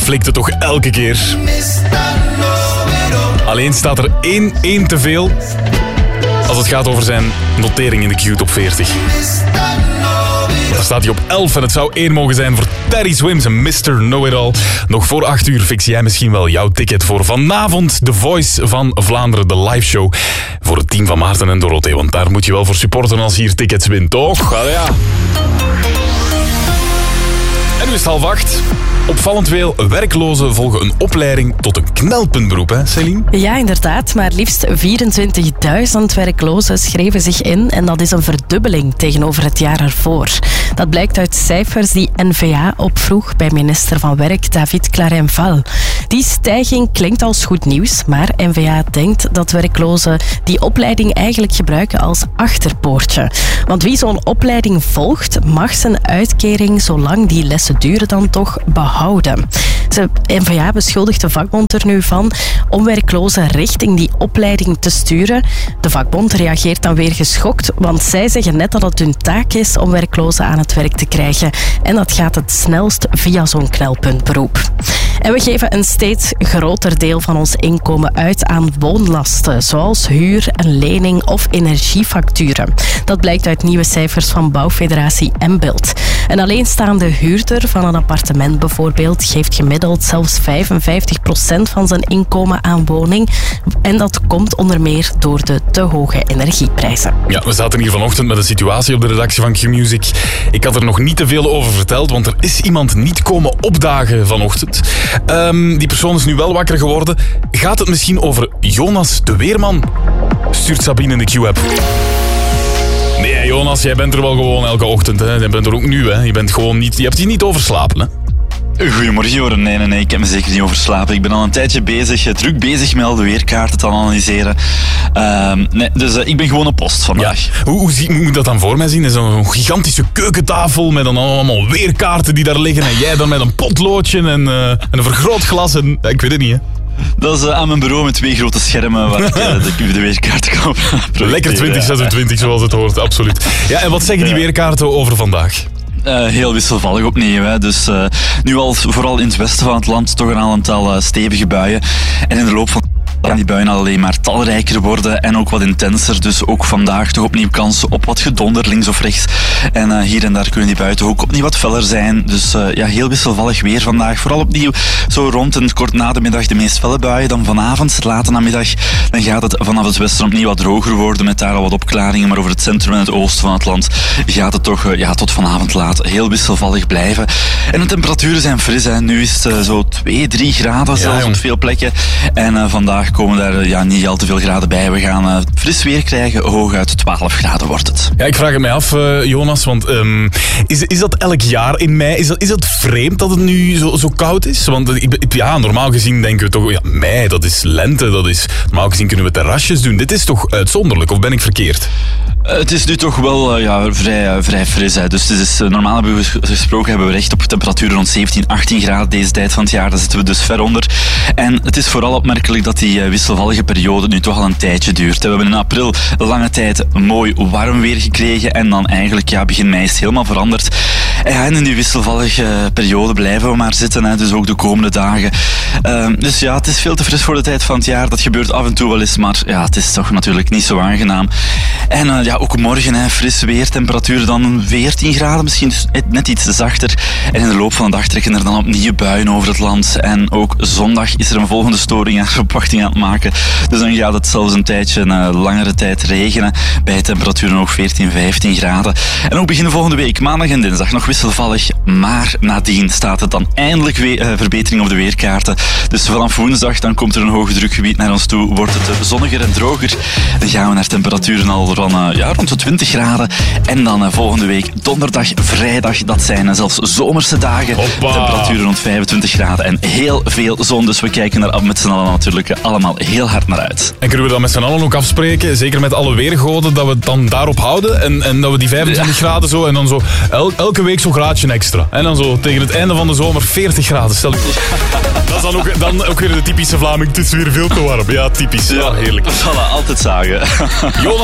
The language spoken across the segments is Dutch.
flikt het toch elke keer. Alleen staat er 1 te veel als het gaat over zijn notering in de Q-top 40. Daar staat hij op 11 en het zou 1 mogen zijn voor Teddy Swims en Mr. Know-It-All. Nog voor 8 uur fix jij misschien wel jouw ticket voor vanavond The Voice van Vlaanderen, de live show. Voor het team van Maarten en Dorothee, want daar moet je wel voor supporten als je hier tickets wint, toch? Ja. En nu is het 7:30. Opvallend veel werklozen volgen een opleiding tot een knelpuntberoep, hè Céline? Ja, inderdaad. Maar liefst 24.000 werklozen schreven zich in en dat is een verdubbeling tegenover het jaar ervoor. Dat blijkt uit cijfers die N-VA opvroeg bij minister van Werk David Clarenval. Die stijging klinkt als goed nieuws, maar N-VA denkt dat werklozen die opleiding eigenlijk gebruiken als achterpoortje. Want wie zo'n opleiding volgt, mag zijn uitkering, zolang die lessen duren dan toch, behouden. N-VA beschuldigt de vakbond er nu van om werklozen richting die opleiding te sturen. De vakbond reageert dan weer geschokt, want zij zeggen net dat het hun taak is om werklozen aan het werk te krijgen. En dat gaat het snelst via zo'n knelpuntberoep. En we geven een steeds groter deel van ons inkomen uit aan woonlasten, zoals huur, een lening of energiefacturen. Dat blijkt uit nieuwe cijfers van Bouwfederatie Mbilt. Een alleenstaande huurder van een appartement bijvoorbeeld geeft gemiddeld zelfs 55% van zijn inkomen aan woning. En dat komt onder meer door de te hoge energieprijzen. Ja, we zaten hier vanochtend met een situatie op de redactie van Q-Music. Ik had er nog niet te veel over verteld, want er is iemand niet komen opdagen vanochtend. Die persoon is nu wel wakker geworden. Gaat het misschien over Jonas de Weerman? Stuurt Sabine in de Q-app. Nee, Jonas, jij bent er wel gewoon elke ochtend. Hè. Je bent er ook nu, hè. Je hebt hier niet overslapen, hè. Goedemorgen, Joren. Nee, ik heb me zeker niet overslapen. Ik ben al een tijdje druk bezig met al de weerkaarten te analyseren. Dus ik ben gewoon op post vandaag. Ja. Hoe moet dat dan voor mij zien? Is dat een gigantische keukentafel met dan allemaal weerkaarten die daar liggen en jij dan met een potloodje en een vergrootglas en ik weet het niet, hè. Dat is aan mijn bureau met 2 grote schermen waar ik de weerkaarten kan projecteren. Lekker 2026 zoals het hoort, absoluut. Ja, en wat zeggen die weerkaarten over vandaag? Heel wisselvallig opnieuw. Hè. Dus nu al vooral in het westen van het land toch een aantal stevige buien. En in de loop van die buien alleen maar talrijker worden en ook wat intenser. Dus ook vandaag toch opnieuw kansen op wat gedonder links of rechts. En hier en daar kunnen die buien ook opnieuw wat feller zijn. Dus heel wisselvallig weer vandaag. Vooral opnieuw zo rond en kort na de middag de meest felle buien. Dan vanavond, late namiddag, dan gaat het vanaf het westen opnieuw wat droger worden met daar al wat opklaringen. Maar over het centrum en het oosten van het land gaat het toch tot vanavond laat heel wisselvallig blijven. En de temperaturen zijn fris. Hè. Nu is het zo 2-3 graden zelfs op veel plekken. En vandaag komen daar niet al te veel graden bij. We gaan fris weer krijgen. Hooguit 12 graden wordt het. Ja, ik vraag het mij af, Jonas, want is dat elk jaar in mei? Is dat vreemd dat het nu zo koud is? Want normaal gezien denken we toch, mei, dat is lente, normaal gezien kunnen we terrasjes doen. Dit is toch uitzonderlijk, of ben ik verkeerd? Het is nu toch wel vrij fris. Hè. Dus het is, normaal hebben we recht op temperaturen rond 17, 18 graden deze tijd van het jaar. Daar zitten we dus ver onder. En het is vooral opmerkelijk dat die wisselvallige periode nu toch al een tijdje duurt. We hebben in april lange tijd mooi warm weer gekregen. En dan eigenlijk begin mei is het helemaal veranderd. En in die wisselvallige periode blijven we maar zitten. Hè. Dus ook de komende dagen. Dus het is veel te fris voor de tijd van het jaar. Dat gebeurt af en toe wel eens. Maar het is toch natuurlijk niet zo aangenaam. En ook morgen fris weer, temperatuur dan 14 graden, misschien net iets zachter. En in de loop van de dag trekken er dan opnieuw buien over het land. En ook zondag is er een volgende storing aan verwachting aan het maken. Dus dan gaat het zelfs een tijdje, een langere tijd regenen. Bij temperaturen nog 14, 15 graden. En ook begin volgende week, maandag en dinsdag, nog wisselvallig. Maar nadien staat het dan eindelijk verbetering op de weerkaarten. Dus vanaf woensdag dan komt er een hoge drukgebied naar ons toe. Wordt het zonniger en droger. Dan gaan we naar temperaturen al van rond de 20 graden. En dan volgende week donderdag, vrijdag, dat zijn zelfs zomerse dagen. Hoppa. Temperaturen rond 25 graden en heel veel zon. Dus we kijken daar met z'n allen natuurlijk allemaal heel hard naar uit. En kunnen we dan met z'n allen ook afspreken, zeker met alle weergoden, dat we het dan daarop houden? En dat we die 25 graden zo en dan zo elke week zo'n graadje extra. En dan zo tegen het einde van de zomer 40 graden. Stel ik. Dat is dan ook weer de typische Vlaming. Het is weer veel te warm. Ja, typisch. Ja, heerlijk. Dat zal we altijd zagen. Jonas,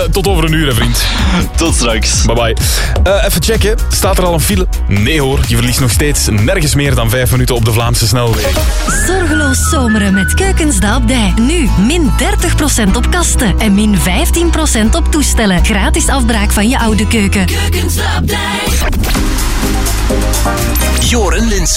tot over een uur, hè, vriend. Tot straks. Bye bye. Even checken. Staat er al een file? Nee hoor, je verliest nog steeds nergens meer dan 5 minuten op de Vlaamse snelweg. Zorgeloos zomeren met Keukens de Abdij. Nu min 30% op kasten en min 15% op toestellen. Gratis afbraak van je oude keuken. Keukens de Abdij. Joren Linssen.